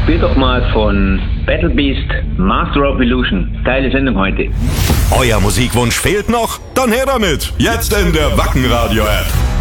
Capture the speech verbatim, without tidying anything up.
spiel doch mal von Battle Beast Master of Illusion. Geile Sendung heute. Euer Musikwunsch fehlt noch? Dann her damit. Jetzt in der Wacken Radio App.